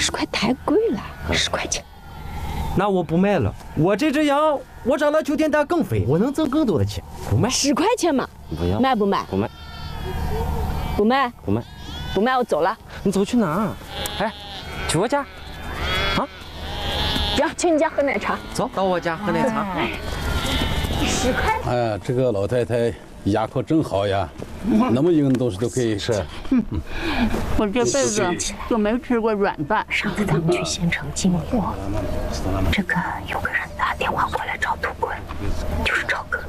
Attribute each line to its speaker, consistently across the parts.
Speaker 1: 20块太贵了，10块钱。
Speaker 2: 那我不卖了，我这只羊我长到秋天它更肥，我能挣更多的钱，不卖。
Speaker 1: 10块钱嘛，
Speaker 2: 不要，
Speaker 1: 卖不卖？
Speaker 2: 不卖，
Speaker 1: 不卖，
Speaker 2: 不卖，
Speaker 1: 不卖，我走了。
Speaker 2: 你走去哪？哎，去我家。啊？
Speaker 1: 行，去你家喝奶茶。
Speaker 2: 走到我家喝奶茶。
Speaker 1: 10块。
Speaker 3: 哎呀，这个老太太牙口真好呀，那么硬的东西都可以吃。
Speaker 4: 我这辈子就没吃过软饭。
Speaker 1: 上次咱们去县城进货，这个有个人打电话过来找土棍，就是赵哥。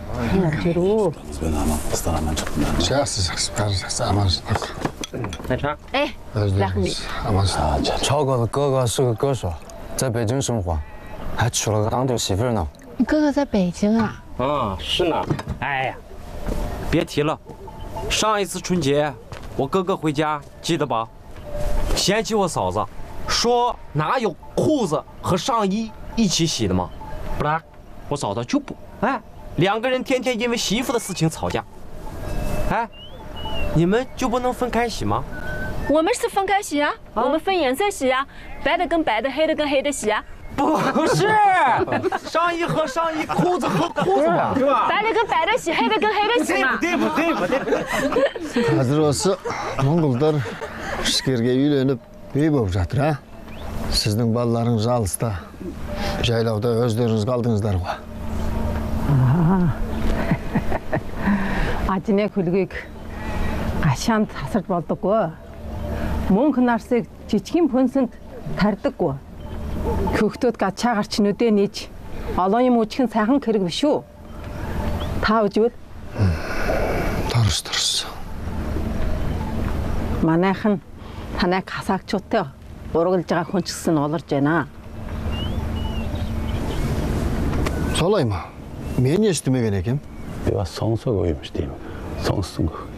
Speaker 2: 奶茶。
Speaker 1: 哎，来喝你。
Speaker 5: 超哥的哥哥是个歌手，在北京生活，还娶了个当地媳妇呢。
Speaker 1: 你哥哥在北京啊？
Speaker 2: 啊，是呢。哎呀，别提了，上一次春节我哥哥回家，记得吧？嫌弃我嫂子，说哪有裤子和上衣一起洗的吗？不然，我嫂子就不，哎，2个人天天因为媳妇的事情吵架。哎，你们就不能分开洗吗？
Speaker 1: 我们是分开洗啊，我们分颜色洗啊，白的跟白的，黑的跟黑的洗啊。
Speaker 2: 不是，上衣和上衣，裤子和裤子嘛，是吧？
Speaker 1: 白的跟白的洗，黑的跟黑的洗嘛。
Speaker 2: 对。
Speaker 6: Hazır olsa Moңғолдар ішкерге үйленіп үй болып жатыр, а? Сіздің балаларыңыз алыста, жайлауда өздеріңіз қалдыңыздар ғой.
Speaker 7: Ажны хөлгийг гашаанд тасарч болдоггүй. Мөнх нарсыг жижигэн пөнсөнд тарьдаггүй. Хөхтөд гачаа гарч нүдэ нээж олон юм үжихэн сайхан хэрэг биш үү? Та үжвэл
Speaker 6: Дұрыс.
Speaker 7: манайхан танайг хасаагчуудтай ургалж байгаа хүн ч гэсэн олорж байна.
Speaker 6: Солай ма? Мен естімеген екем.
Speaker 3: Би бас сонсоогүй юм шүү дээ. Сонссон.